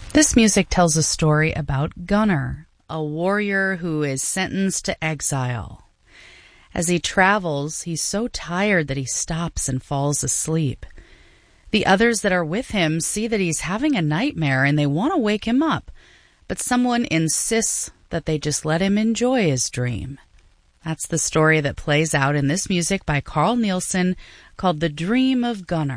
This music tells a story about Gunnar, a warrior who is sentenced to exile. As he travels, he's so tired that he stops and falls asleep. The others that are with him see that he's having a nightmare and they want to wake him up, but someone insists that they just let him enjoy his dream. That's the story that plays out in this music by Carl Nielsen called The Dream of Gunnar.